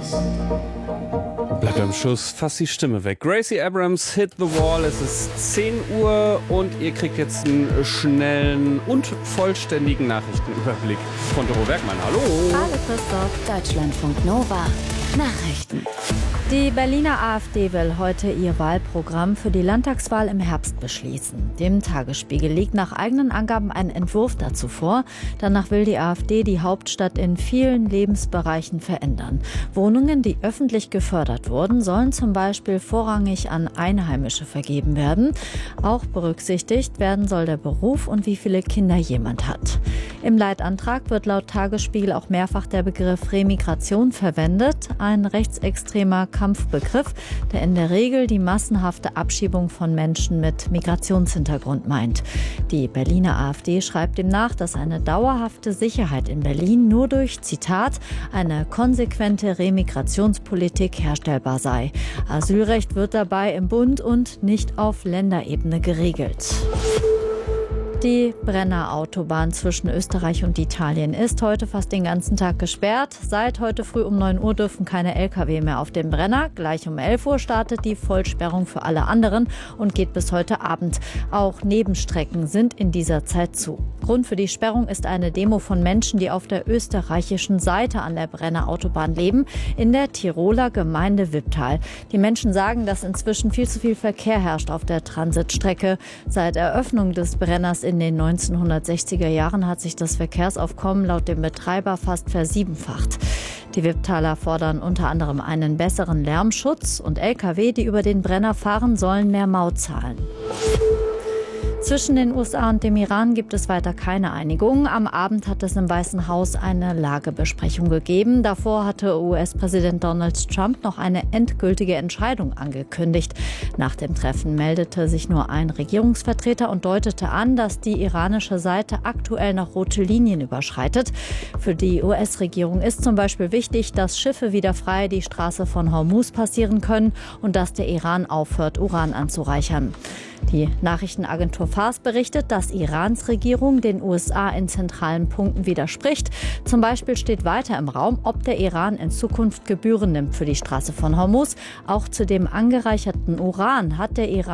Bleibt am Schuss fast die Stimme weg. Gracie Abrams, Hit the Wall. Es ist 10 Uhr und ihr kriegt jetzt einen schnellen und vollständigen Nachrichtenüberblick von Doro Bergmann. Hallo. Hallo Christoph. Deutschlandfunk Nova. Nachrichten. Die Berliner AfD will heute ihr Wahlprogramm für die Landtagswahl im Herbst beschließen. Dem Tagesspiegel liegt nach eigenen Angaben ein Entwurf dazu vor. Danach will die AfD die Hauptstadt in vielen Lebensbereichen verändern. Wohnungen, die öffentlich gefördert wurden, sollen zum Beispiel vorrangig an Einheimische vergeben werden. Auch berücksichtigt werden soll der Beruf und wie viele Kinder jemand hat. Im Leitantrag wird laut Tagesspiegel auch mehrfach der Begriff Remigration verwendet, ein rechtsextremer Kampfbegriff, der in der Regel die massenhafte Abschiebung von Menschen mit Migrationshintergrund meint. Die Berliner AfD schreibt demnach, dass eine dauerhafte Sicherheit in Berlin nur durch, Zitat, eine konsequente Remigrationspolitik herstellbar sei. Asylrecht wird dabei im Bund und nicht auf Länderebene geregelt. Die Brenner Autobahn zwischen Österreich und Italien ist heute fast den ganzen Tag gesperrt. Seit heute früh um 9 Uhr dürfen keine Lkw mehr auf den Brenner. Gleich um 11 Uhr startet die Vollsperrung für alle anderen und geht bis heute Abend. Auch Nebenstrecken sind in dieser Zeit zu. Grund für die Sperrung ist eine Demo von Menschen, die auf der österreichischen Seite an der Brenner Autobahn leben, in der Tiroler Gemeinde Wipptal. Die Menschen sagen, dass inzwischen viel zu viel Verkehr herrscht auf der Transitstrecke. Seit Eröffnung des Brenners in den 1960er Jahren hat sich das Verkehrsaufkommen laut dem Betreiber fast versiebenfacht. Die Wipptaler fordern unter anderem einen besseren Lärmschutz und Lkw, die über den Brenner fahren, sollen mehr Maut zahlen. Zwischen den USA und dem Iran gibt es weiter keine Einigung. Am Abend hat es im Weißen Haus eine Lagebesprechung gegeben. Davor hatte US-Präsident Donald Trump noch eine endgültige Entscheidung angekündigt. Nach dem Treffen meldete sich nur ein Regierungsvertreter und deutete an, dass die iranische Seite aktuell noch rote Linien überschreitet. Für die US-Regierung ist zum Beispiel wichtig, dass Schiffe wieder frei die Straße von Hormuz passieren können und dass der Iran aufhört, Uran anzureichern. Die Nachrichtenagentur Fars berichtet, dass Irans Regierung den USA in zentralen Punkten widerspricht. Zum Beispiel steht weiter im Raum, ob der Iran in Zukunft Gebühren nimmt für die Straße von Hormuz. Auch zu dem angereicherten Uran hat der Iran